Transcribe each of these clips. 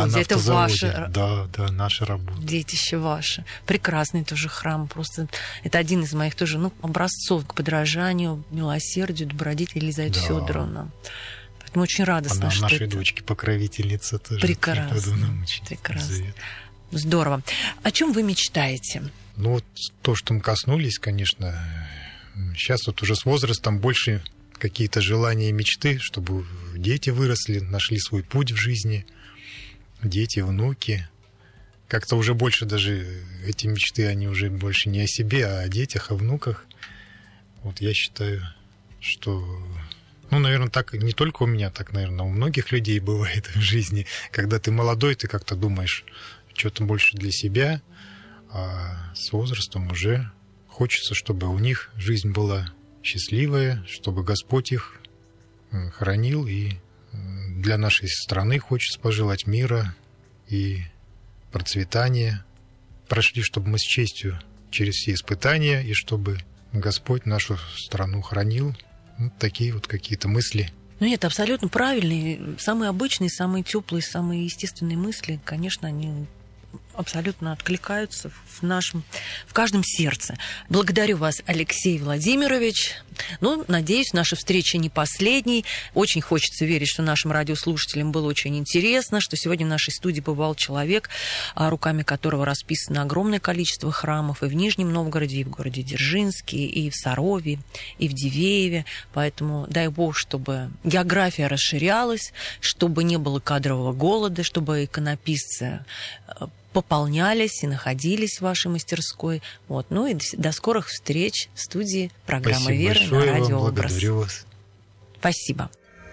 на это ваше... Да, наша работа. Детище ваше. Прекрасный тоже храм. Просто это один из моих тоже образцов к подражанию, милосердию, добродетели Елизаветы Фёдоровны. Поэтому очень радостно, что нашей дочке покровительница тоже. Прекрасно. Прекрасно. Здорово. О чем вы мечтаете? Ну, вот то, что мы коснулись, конечно, сейчас вот уже с возрастом больше какие-то желания и мечты, чтобы дети выросли, нашли свой путь в жизни, дети, внуки. Как-то уже больше даже эти мечты, они уже больше не о себе, а о детях, о внуках. Вот я считаю, что... Ну, наверное, так не только у меня, так, наверное, у многих людей бывает в жизни. Когда ты молодой, ты как-то думаешь что-то больше для себя, а с возрастом уже хочется, чтобы у них жизнь была счастливая, чтобы Господь их хранил, и для нашей страны хочется пожелать мира и процветания. Прошли, чтобы мы с честью через все испытания, и чтобы Господь нашу страну хранил. Вот такие вот какие-то мысли. Ну, это абсолютно правильные, самые обычные, самые теплые, самые естественные мысли, конечно, они абсолютно откликаются в каждом сердце. Благодарю вас, Алексей Владимирович. Ну, надеюсь, наша встреча не последней. Очень хочется верить, что нашим радиослушателям было очень интересно, что сегодня в нашей студии бывал человек, руками которого расписано огромное количество храмов и в Нижнем Новгороде, и в городе Дзержинске, и в Сарове, и в Дивееве. Поэтому дай Бог, чтобы география расширялась, чтобы не было кадрового голода, чтобы иконописцы пополнялись и находились в вашей мастерской. Вот. Ну и до скорых встреч в студии программы Спасибо «Вера» большое на радио вам, «Образ». благодарю вас. Спасибо.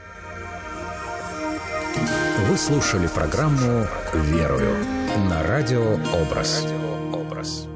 Вы слушали программу «Верую» на радио «Образ».